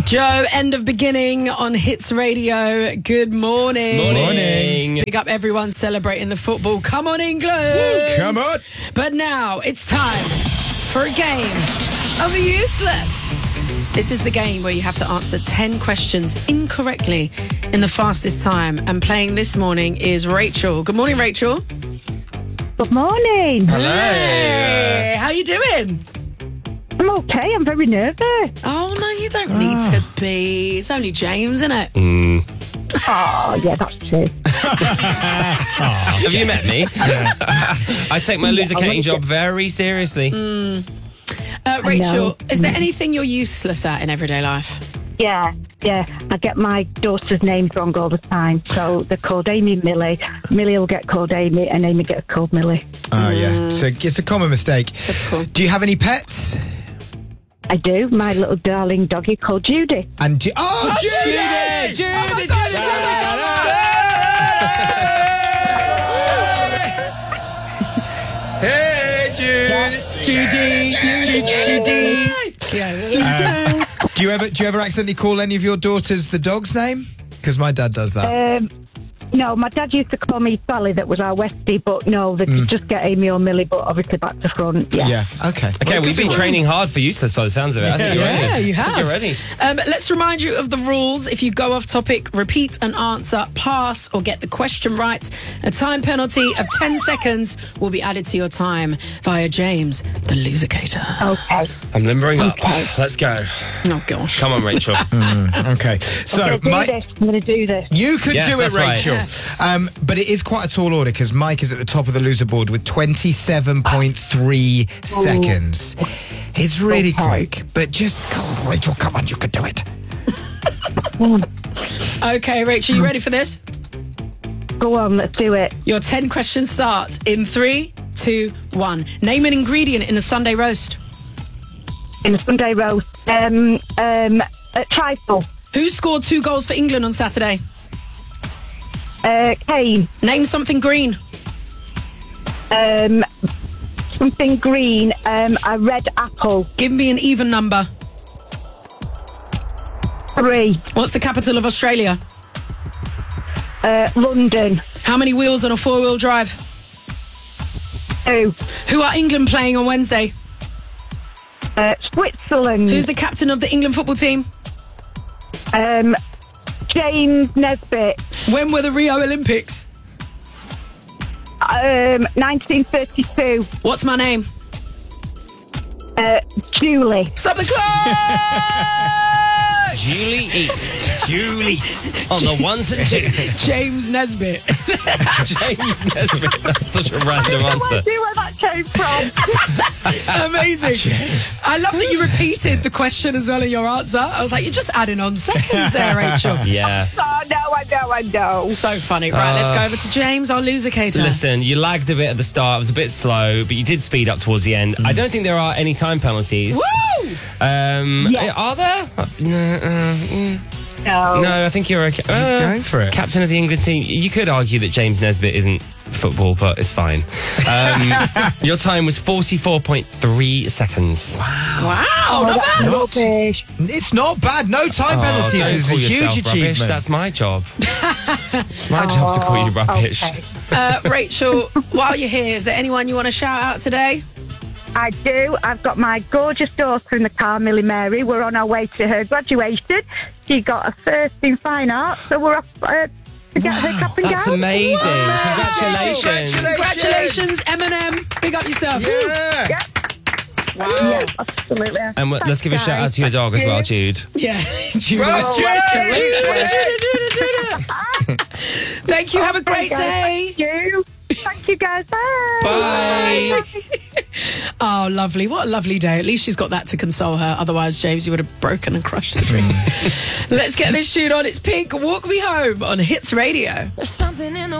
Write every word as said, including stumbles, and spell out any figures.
Joe, end of beginning on Hits Radio. Good morning. Morning. Big up everyone celebrating the football. Come on, England. Woo, come on. But now it's time for a game of Useless. This is the game where you have to answer ten questions incorrectly in the fastest time. And playing this morning is Rachel. Good morning, Rachel. Good morning. Hello. Hey, how you doing? I'm okay. I'm very nervous. Oh, no, you don't need to be. It's only James, isn't it? Mm. Oh, yeah, that's true. Have you met me? I take my lubricating job very seriously. Mm. Uh, Rachel, is there anything you're useless at in everyday life? Yeah, yeah. I get my daughter's names wrong all the time. So they're called Amy and Millie. Millie will get called Amy and Amy gets called Millie. Oh, yeah. So it's a common mistake. Typical. Do you have any pets? I do. My little darling doggy called Judy. And do oh, Oh, Judy! Judy! Judy! Oh my gosh, Judy! Judy, Hey, Judy! Judy, Judy. Yeah. Um, do you ever do you ever accidentally call any of your daughters the dog's name? Because my dad does that. Um, no, my dad used to call me Sally, that was our Westie, but no, they could just get Amy or Millie, but obviously back to front. Yeah. Yeah. Okay. Okay, we've been training hard for Useless by the sounds of it. I think you're ready. Yeah, you I think have. you're ready. Um, let's remind you of the rules. If you go off topic, repeat an answer, pass, or get the question right, a time penalty of ten seconds will be added to your time via James, the Lusicator. Okay. I'm limbering up. Okay. Let's go. Oh, gosh. Come on, Rachel. Mm, okay. So Okay, do Mike, this. I'm going to do this. you could Yes, do it, that's right. Rachel. Yes. Um, but it is quite a tall order because Mike is at the top of the loser board with twenty-seven point three seconds. It's really Okay. quick, but just come on, Rachel. Come on, you could do it. Okay, Rachel, you ready for this? Go on, let's do it. Your ten questions start in three, two, one. Name an ingredient in a Sunday roast. In a Sunday roast. Um, um, a trifle. Who scored two goals for England on Saturday? Uh, Kane. Name something green. Um, something green. Um, a red apple. Give me an even number. Three. What's the capital of Australia? Uh, London. How many wheels on a four-wheel drive? Two. Who are England playing on Wednesday? Uh, Switzerland. Who's the captain of the England football team? Um, James Nesbitt. When were the Rio Olympics? Um, nineteen thirty-two. What's my name? Uh, Julie. Stop the clock! Julie East. Julie. On the ones and twos. James Nesbitt. James Nesbitt. That's such a random No answer. idea where that came from. Amazing. James. I love that you repeated the question as well in your answer. I was like, you're just adding on seconds there, Rachel. Yeah. Oh, no, I know, I know. So funny. Right, let's go over to James, our Lusicator. Listen, you lagged a bit at the start. It was a bit slow, but you did speed up towards the end. I don't think there are any time penalties. Woo! Um, Yeah. Are there? Uh, no, uh, mm. No. No, I think you're okay. Uh, going for it. Captain of the England team. You could argue that James Nesbitt isn't football, but it's fine. Um, your time was forty-four point three seconds. Wow, Oh, not that's bad. rubbish. It's not bad. No time Oh, penalties don't is a call huge yourself rubbish. achievement. That's my job. It's my job to call you Oh, rubbish. okay. Uh, Rachel, while you're here, is there anyone you want to shout out today? I do. I've got my gorgeous daughter in the car, Millie Mary. We're on our way to her graduation. She got a first in fine art, so we're off uh, to get her cap and That's gown. amazing. Wow. Congratulations. Congratulations, Eminem. Big up yourself. Yeah. Yeah. Wow. Yeah, absolutely. And w- let's give a shout out to your dog as well, Jude. Yeah. Judy. Well, Judy! Thank you. Have a great day. Thank you. Thank you, guys. Bye. Bye. Oh, lovely. What a lovely day. At least she's got that to console her. Otherwise, James, you would have broken and crushed her dreams. Let's get this tune on. It's Pink. Walk Me Home on Hits Radio. There's something in the